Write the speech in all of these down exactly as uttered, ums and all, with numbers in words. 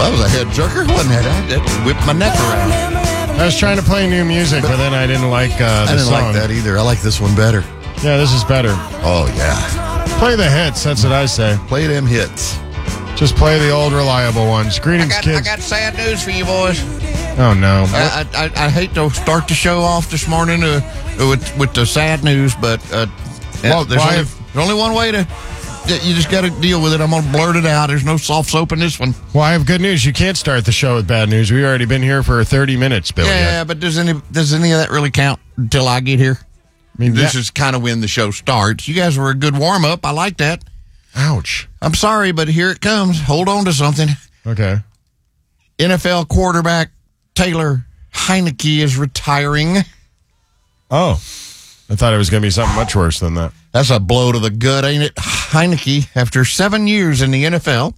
that was a head jerker, wasn't it? That whipped my neck around. I was trying to play new music, but then I didn't like uh, the I didn't song. like that either. I like this one better. Yeah, this is better. Oh, yeah. Play the hits, that's what I say. Play them hits. Just play the old reliable ones. Greetings, I got, kids. I got sad news for you boys. Oh, no. I, I, I hate to start the show off this morning uh, with with the sad news, but uh, Well, there's, why only, have- there's only one way to... You just got to deal with it. I'm going to blurt it out. There's no soft soap in this one. Well, I have good news. You can't start the show with bad news. We've already been here for thirty minutes, Billy. Yeah, but does any does any of that really count until I get here? I mean, This yeah. is kind of when the show starts. You guys were a good warm-up. I like that. Ouch. I'm sorry, but here it comes. Hold on to something. Okay. N F L quarterback Taylor Heineke is retiring. Oh. I thought it was going to be something much worse than that. That's a blow to the gut, ain't it? Heineke, after seven years in the N F L,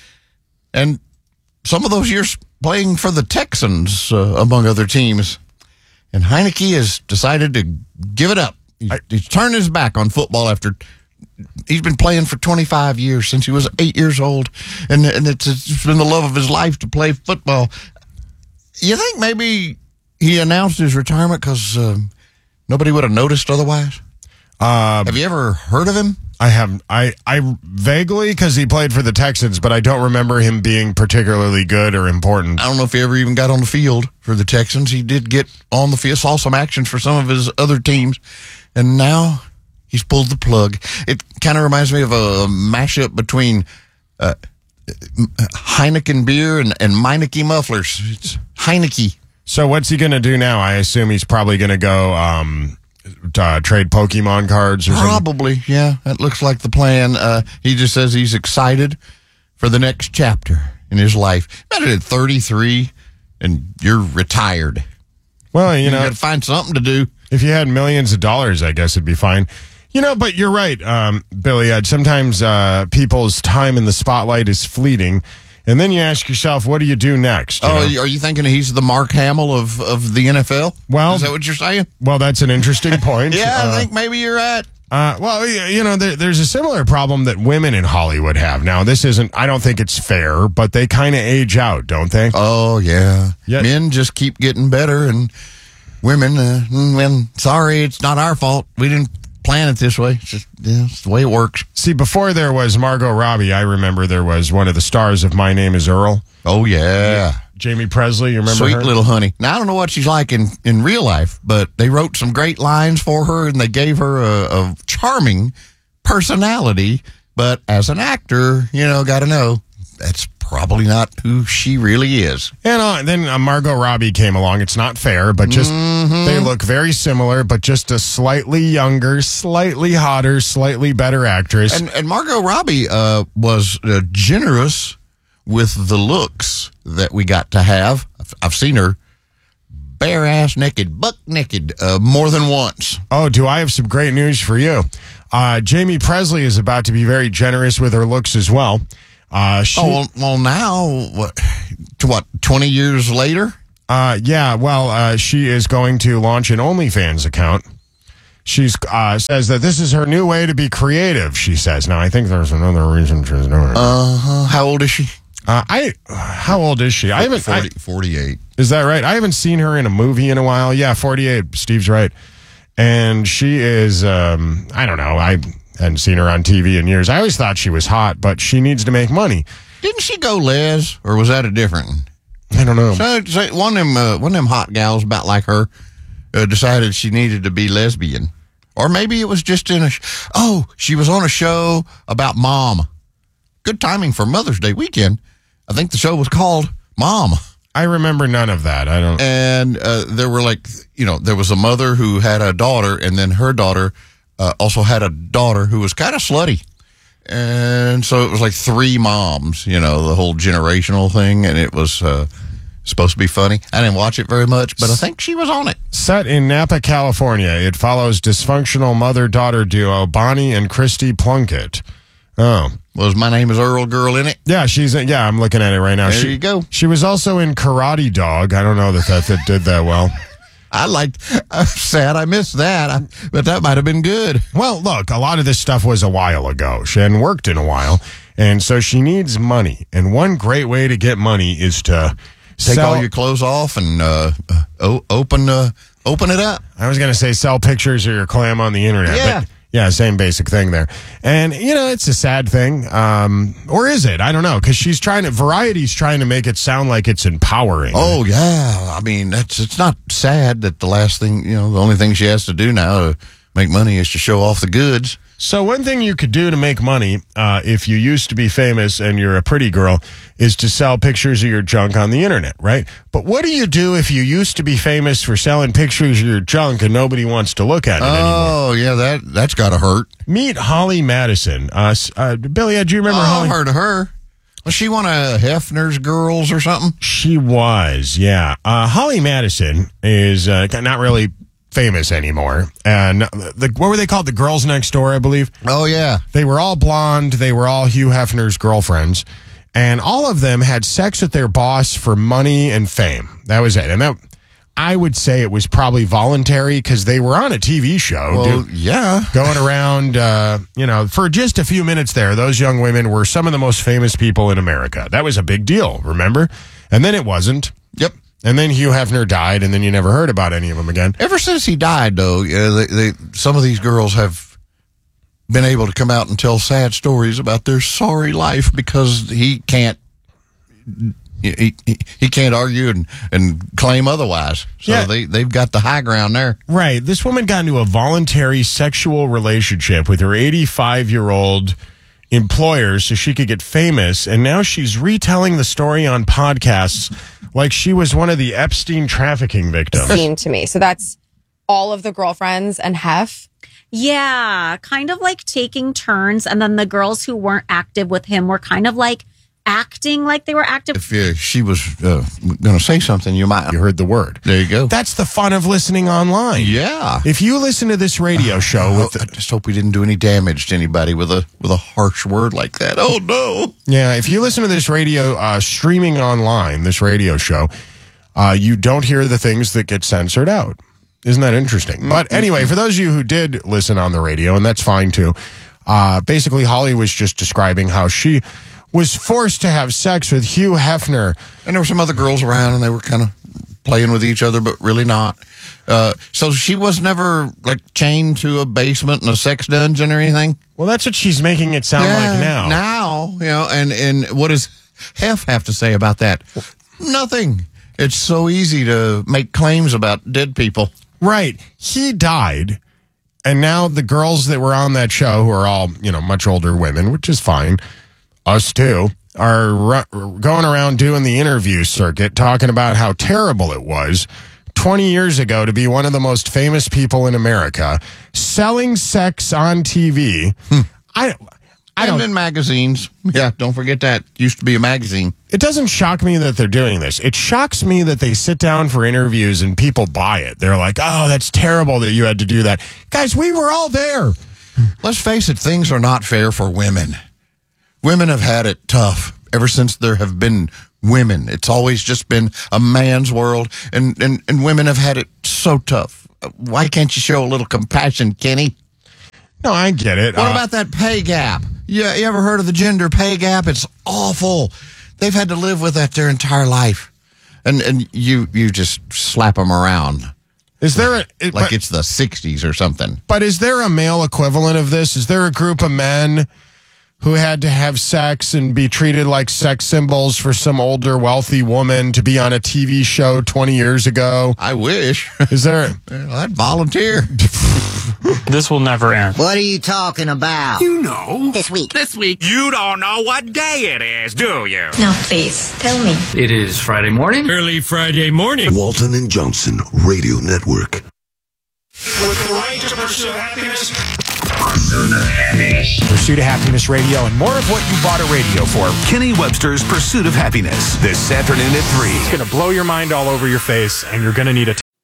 and some of those years playing for the Texans, uh, among other teams. And Heineke has decided to give it up. He's, I- he's turned his back on football after he's been playing for twenty-five years, since he was eight years old. And, and it's, it's been the love of his life to play football. You think maybe he announced his retirement because um, nobody would have noticed otherwise? Uh, Have you ever heard of him? I have, I, I vaguely, because he played for the Texans, but I don't remember him being particularly good or important. I don't know if he ever even got on the field for the Texans. He did get on the field, saw some action for some of his other teams, and now he's pulled the plug. It kind of reminds me of a mashup between uh, Heineken beer and, and Meineke mufflers. It's Heineke. So what's he going to do now? I assume he's probably going to go um, uh, trade Pokemon cards or something. Probably, yeah. That looks like the plan. Uh, he just says he's excited for the next chapter in his life. Imagine at thirty-three and you're retired. Well, you You know, got to find something to do. if you had millions of dollars, I guess it'd be fine. You know, but you're right, um, Billy. Ed. Sometimes uh, people's time in the spotlight is fleeting. And then you ask yourself, what do you do next? you Oh, know? are you thinking he's the Mark Hamill of, of the N F L? Well- is that what you're saying? Well, that's an interesting point. Yeah, Uh, I think maybe you're right. Uh, well, y- you know, there, there's a similar problem that women in Hollywood have. Now, this isn't, I don't think it's fair, but they kind of age out, don't they? Oh, yeah. Yeah. Men just keep getting better, and women, uh, men, sorry, it's not our fault. We didn't plan it this way. It's just yeah, it's the way it works. See, before there was Margot Robbie, I remember there was one of the stars of My Name is Earl, Oh, yeah. Jamie Presley. You remember Sweet her? little honey. Now, I don't know what she's like in, in real life, but they wrote some great lines for her, and they gave her a, a charming personality. But as an actor, you know, got to know, that's probably not who she really is. And uh, then uh, Margot Robbie came along. It's not fair, but just they look very similar, but just a slightly younger, slightly hotter, slightly better actress. And, and Margot Robbie uh, was uh, generous with the looks that we got to have. I've, I've seen her bare ass naked, buck naked, uh, more than once. Oh, do I have some great news for you? Uh, Jamie Presley is about to be very generous with her looks as well. Uh, she, Oh, well, well now, what, to what, twenty years later? uh, yeah, well, uh, she is going to launch an OnlyFans account. She's uh, says that this is her new way to be creative, she says. Now, I think there's another reason she's doing it. Uh-huh. How old is she? Uh, I, how old is she? I haven't, I, forty, forty-eight. is that right? I haven't seen her in a movie in a while. Yeah, forty-eight. Steve's right. And she is, um, I don't know. I hadn't seen her on T V in years. I always thought she was hot, but she needs to make money. Didn't she go les, or was that a different one? I don't know. So, so one of them, uh, one of them hot gals, about like her, uh, decided she needed to be lesbian, or maybe it was just in a. Sh- oh, she was on a show about mom. Good timing for Mother's Day weekend. I think the show was called Mom, I remember none of that. I don't. and uh, there were like, you know, there was a mother who had a daughter, and then her daughter uh, also had a daughter who was kind of slutty. And so it was like three moms, you know, the whole generational thing, and it was uh, supposed to be funny. I didn't watch it very much, but I think she was on it. Set in Napa, California, it follows dysfunctional mother-daughter duo Bonnie and Christy Plunkett. Oh. Was My Name is Earl girl in it? Yeah, she's in, yeah, I'm looking at it right now. There she, you go. She was also in Karate Dog. I don't know that that, that did that well. I liked, I'm sad I missed that, I, but that might have been good. Well, look, a lot of this stuff was a while ago. She hadn't worked in a while. And so she needs money. And one great way to get money is to Take sell, all your clothes off and uh, uh, o- open uh, open it up. I was going to say sell pictures of your clam on the internet. Yeah. But yeah, same basic thing there. And, you know, it's a sad thing. Um, or is it? I don't know. Because she's trying to, Variety's trying to make it sound like it's empowering. Oh, yeah. I mean, that's it's not sad that the last thing, you know, the only thing she has to do now to make money is to show off the goods. So one thing you could do to make money, uh, if you used to be famous and you're a pretty girl, is to sell pictures of your junk on the internet, right? But what do you do if you used to be famous for selling pictures of your junk and nobody wants to look at it anymore? Oh, yeah, that, that's got to hurt. Meet Holly Madison. Uh, uh, Billy, do you remember oh, Holly? I heard of her. Was she one of Hefner's girls or something? She was, yeah. Uh, Holly Madison is uh, not really famous anymore. And the, what were they called? The Girls Next Door, I believe. Oh, yeah. They were all blonde. They were all Hugh Hefner's girlfriends. And all of them had sex with their boss for money and fame. That was it. And that, I would say it was probably voluntary because they were on a T V show. Well, dude, yeah. going around, uh, you know, for just a few minutes there, those young women were some of the most famous people in America. That was a big deal, remember? And then it wasn't. Yep. And then Hugh Hefner died, and then you never heard about any of them again. Ever since he died, though, yeah, they, they, some of these girls have been able to come out and tell sad stories about their sorry life because he can't he, he, he can't argue and, and claim otherwise. So Yeah. they, they've got the high ground there. Right. This woman got into a voluntary sexual relationship with her eighty-five-year-old employer so she could get famous, and now she's retelling the story on podcasts like she was one of the Epstein trafficking victims. Scene to me. So that's all of the girlfriends and Hef. Yeah, kind of like taking turns. And then the girls who weren't active with him were kind of like acting like they were active. If uh, she was uh, going to say something, you might. You heard the word. There you go. That's the fun of listening online. Yeah. If you listen to this radio show Oh, with I just hope we didn't do any damage to anybody with a with a harsh word like that. Oh, no. Yeah, if you listen to this radio uh, streaming online, this radio show, uh, you don't hear the things that get censored out. Isn't that interesting? But anyway, for those of you who did listen on the radio, and that's fine too, uh, basically Holly was just describing how she was forced to have sex with Hugh Hefner. And there were some other girls around, and they were kind of playing with each other, but really not. Uh, so she was never, like, chained to a basement in a sex dungeon or anything? Well, that's what she's making it sound like now. Now, you know, and, and what does Hef have to say about that? Nothing. It's so easy to make claims about dead people. Right. He died, and now the girls that were on that show, who are all, you know, much older women, which is fine, us too, are ru- going around doing the interview circuit, talking about how terrible it was twenty years ago to be one of the most famous people in America, selling sex on T V. Hmm. I, I And don't. in magazines. Yeah, don't forget that. Used to be a magazine. It doesn't shock me that they're doing this. It shocks me that they sit down for interviews and people buy it. They're like, oh, that's terrible that you had to do that. Guys, we were all there. Let's face it, things are not fair for women. Women have had it tough ever since there have been women. It's always just been a man's world, and, and, and women have had it so tough. Why can't you show a little compassion, Kenny? No, I get it. What Uh, about that pay gap? Yeah, you ever heard of the gender pay gap? It's awful. They've had to live with that their entire life. And and you you just slap them around Is there a it, like but, it's the sixties or something. but is there a male equivalent of this? Is there a group of men who had to have sex and be treated like sex symbols for some older wealthy woman to be on a T V show twenty years ago? I wish. Is there? Well, I'd volunteer. This will never end. What are you talking about? You know. This week. This week. You don't know what day it is, do you? No, please, tell me. It is Friday morning. Early Friday morning. Walton and Johnson Radio Network. With the right to pursue happiness. Pursuit of Happiness Radio, and more of what you bought a radio for. Kenny Webster's Pursuit of Happiness, this afternoon at three. It's going to blow your mind all over your face, and you're going to need a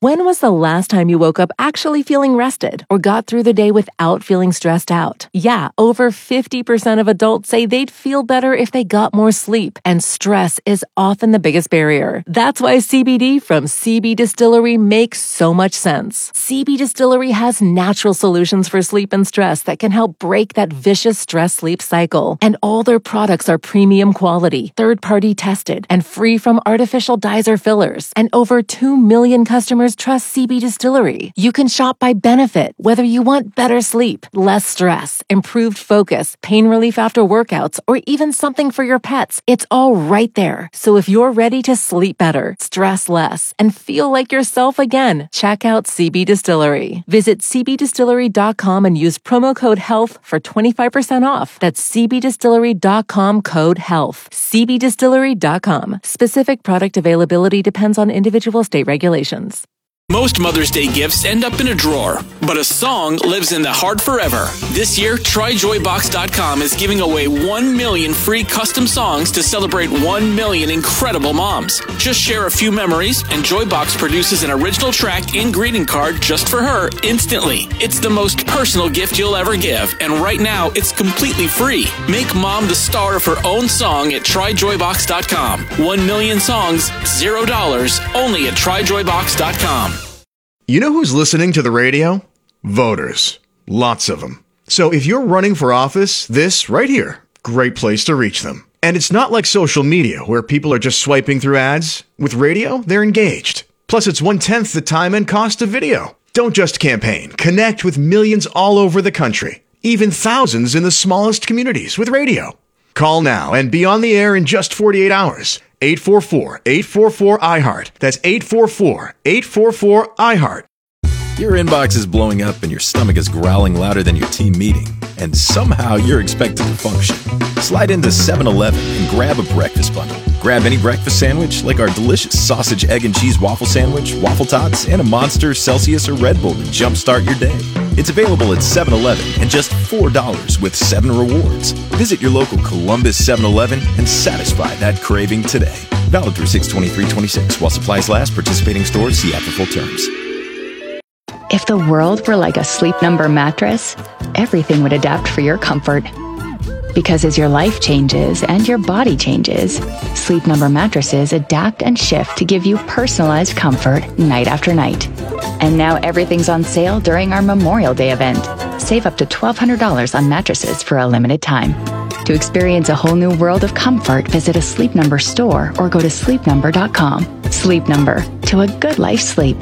When was the last time you woke up actually feeling rested or got through the day without feeling stressed out? Yeah, over fifty percent of adults say they'd feel better if they got more sleep, and stress is often the biggest barrier. That's why C B D from C B Distillery makes so much sense. C B Distillery has natural solutions for sleep and stress that can help break that vicious stress-sleep cycle. And all their products are premium quality, third-party tested, and free from artificial dyes or fillers. And over two million customers trust C B Distillery. You can shop by benefit, whether you want better sleep, less stress, improved focus, pain relief after workouts, or even something for your pets. It's all right there. So if you're ready to sleep better, stress less, and feel like yourself again, check out C B Distillery. Visit c b distillery dot com and use promo code HEALTH for twenty-five percent off. That's c b distillery dot com code HEALTH. c b distillery dot com. Specific product availability depends on individual state regulations. Most Mother's Day gifts end up in a drawer, but a song lives in the heart forever. This year, try joy box dot com is giving away one million free custom songs to celebrate one million incredible moms. Just share a few memories, and Joybox produces an original track and greeting card just for her instantly. It's the most personal gift you'll ever give, and right now, it's completely free. Make mom the star of her own song at try joy box dot com. One million songs, zero dollars, only at try joy box dot com. You know who's listening to the radio? Voters. Lots of them. So if you're running for office, this right here, great place to reach them. And it's not like social media where people are just swiping through ads. With radio, they're engaged. Plus, it's one-tenth the time and cost of video. Don't just campaign. Connect with millions all over the country. Even thousands in the smallest communities with radio. Call now and be on the air in just forty-eight hours. eight four four, eight four four, I heart. That's eight four four, eight four four, I heart. Your inbox is blowing up and your stomach is growling louder than your team meeting. And somehow you're expected to function. Slide into seven eleven and grab a breakfast bundle. Grab any breakfast sandwich like our delicious sausage, egg, and cheese waffle sandwich, waffle tots, and a Monster, Celsius, or Red Bull to jumpstart your day. It's available at seven eleven and just four dollars with seven rewards. Visit your local Columbus seven eleven and satisfy that craving today. Valid through six twenty-three twenty-six while supplies last. Participating stores, see app for full terms. If the world were like a Sleep Number mattress, everything would adapt for your comfort. Because as your life changes and your body changes, Sleep Number mattresses adapt and shift to give you personalized comfort night after night. And now everything's on sale during our Memorial Day event. Save up to twelve hundred dollars on mattresses for a limited time. To experience a whole new world of comfort, visit a Sleep Number store or go to sleep number dot com. Sleep Number, to a good life's sleep.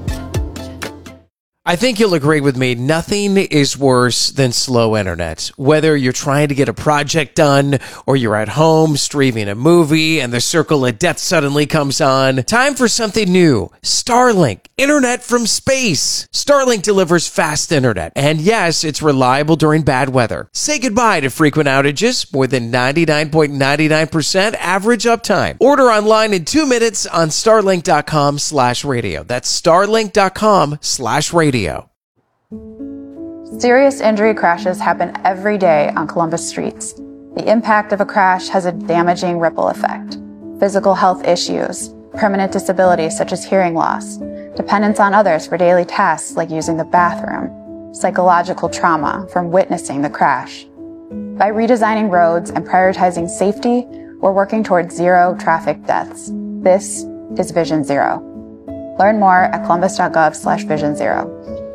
I think you'll agree with me, nothing is worse than slow internet. Whether you're trying to get a project done or you're at home streaming a movie and the circle of death suddenly comes on, time for something new. Starlink, internet from space. Starlink delivers fast internet. And yes, it's reliable during bad weather. Say goodbye to frequent outages, more than ninety-nine point nine nine percent average uptime. Order online in two minutes on starlink dot com slash radio. That's starlink dot com slash radio. Serious injury crashes happen every day on Columbus streets. The impact of a crash has a damaging ripple effect. Physical health issues, permanent disabilities such as hearing loss, dependence on others for daily tasks like using the bathroom, psychological trauma from witnessing the crash. By redesigning roads and prioritizing safety, we're working towards zero traffic deaths. This is Vision Zero. Learn more at columbus.gov slash vision zero.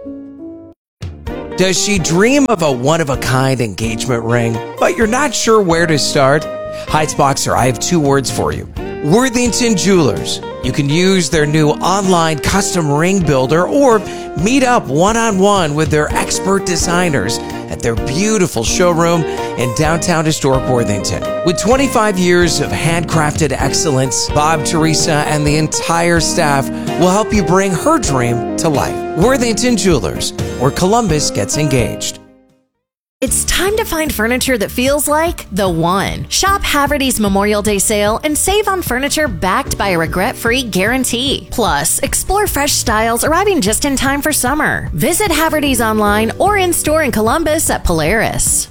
Does she dream of a one-of-a-kind engagement ring, but you're not sure where to start? Heights Boxer, I have two words for you. Worthington Jewelers. You can use their new online custom ring builder or meet up one-on-one with their expert designers at their beautiful showroom in downtown historic Worthington. With twenty-five years of handcrafted excellence, Bob, Teresa, and the entire staff will help you bring her dream to life. Worthington Jewelers, where Columbus gets engaged. It's time to find furniture that feels like the one. Shop Haverty's Memorial Day sale and save on furniture backed by a regret-free guarantee. Plus, explore fresh styles arriving just in time for summer. Visit Haverty's online or in-store in Columbus at Polaris.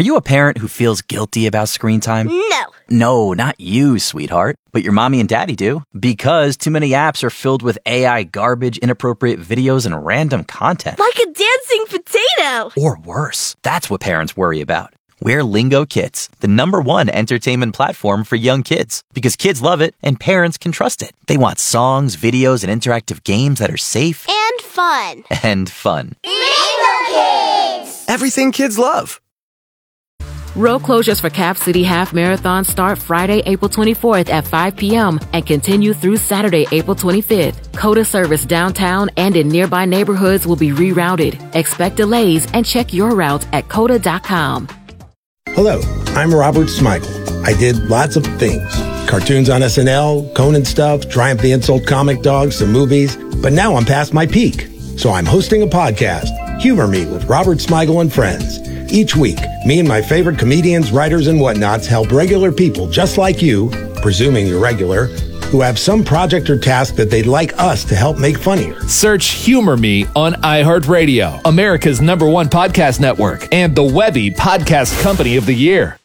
Are you a parent who feels guilty about screen time? No. No, not you, sweetheart. But your mommy and daddy do. Because too many apps are filled with A I garbage, inappropriate videos, and random content. Like a dancing potato. Or worse. That's what parents worry about. We're Lingo Kids, the number one entertainment platform for young kids. Because kids love it and parents can trust it. They want songs, videos, and interactive games that are safe. And fun. And fun. Lingo Kids. Everything kids love. Road closures for Cap City Half Marathon start Friday, April twenty-fourth at five p.m. and continue through Saturday, April twenty-fifth. COTA service downtown and in nearby neighborhoods will be rerouted. Expect delays and check your route at cota dot com. Hello, I'm Robert Smigel. I did lots of things. Cartoons on S N L, Conan stuff, Triumph the Insult comic dogs, some movies. But now I'm past my peak. So I'm hosting a podcast, Humor Me with Robert Smigel and Friends. Each week, me and my favorite comedians, writers, and whatnots help regular people just like you, presuming you're regular, who have some project or task that they'd like us to help make funnier. Search Humor Me on iHeartRadio, America's number one podcast network, and the Webby Podcast Company of the Year.